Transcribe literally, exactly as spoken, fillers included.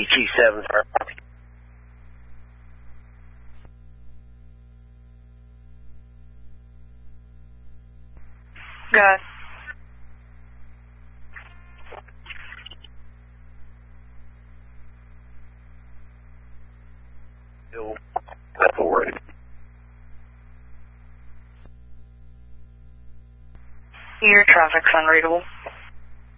Q seven, sir. Good. Still authority. Your traffic's unreadable.